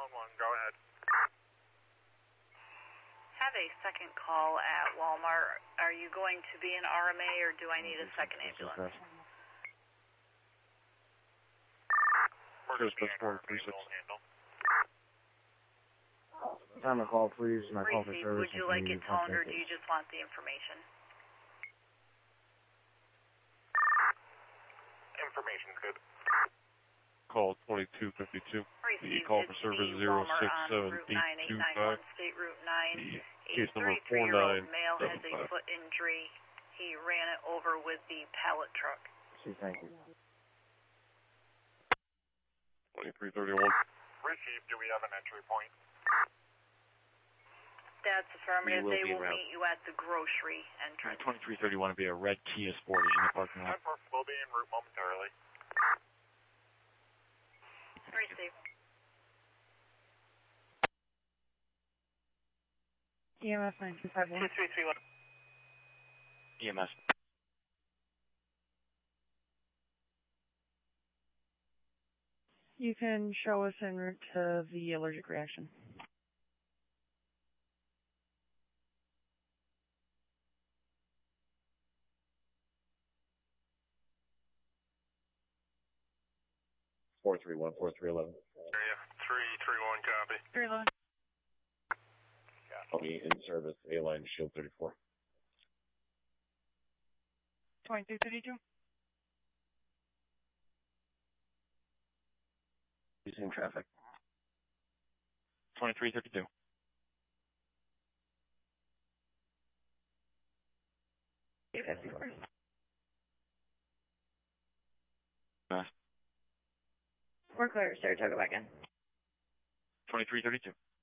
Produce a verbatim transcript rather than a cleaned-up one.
one one, go ahead. Have a second call at Walmart. Are you going to be an R M A or do I need a second ambulance? Emergency handle, handle. Time to call, please. My call for Receive, service. would you like it toned or do you just want the information? Information good. Call twenty-two fifty-two. Receive, call it's for service the zero Walmart six on seven Route eight nine eight two nine five. one, State Route nine. Case A number thirty-three-year-old four nine male has seven a five. foot injury. He ran it over with the pallet truck. See, thank you. twenty-three thirty-one. Receive, do we have an entry point? That's affirmative. We will They be will around. meet you at the grocery entrance. twenty-three thirty-one will be a red Kia Sportage in the parking lot. ten four, will be en route momentarily. Receive. E M S nine two five one. two three three one. E M S. You can show us en route to the allergic reaction. four three one, four three eleven. Area three three one, copy. Three eleven. I'll be in service, A-line, Shield thirty-four. Twenty-two thirty-two. He's in traffic. twenty-three thirty-two. We're clear, Saratoga back in. twenty-three thirty-two.